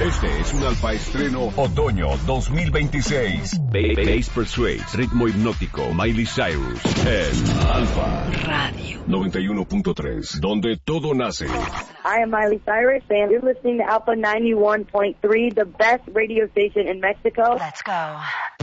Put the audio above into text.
Este es un Alfa Estreno Otoño 2026. Bass Persuades, ritmo hipnótico, Miley Cyrus, en Alfa Radio 91.3, donde todo nace. I am Miley Cyrus, and you're listening to Alpha 91.3, the best radio station in Mexico. Let's go.